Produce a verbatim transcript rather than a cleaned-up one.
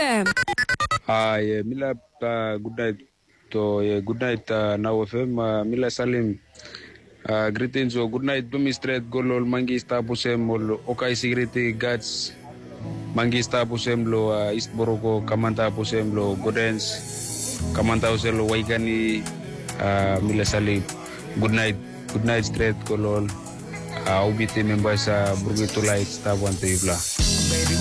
M. Ah, yeah, Mila, uh, good night. To yeah, good night, uh, Now F M. Uh, Mila Salim. Uh, greetings, or good night, Dumi Street, Golol, Mangista Pusem, Okai Security Guards, Mangista Pusemlo, uh, East Boroko, Kamanta Pusemlo, Godens, Kamanta Uselo, Waikani, uh, Mila Salim. Good night, good night, Street, Golol. Uh, Ubiti members, uh, Burgito Lights, Tabuan Tibla.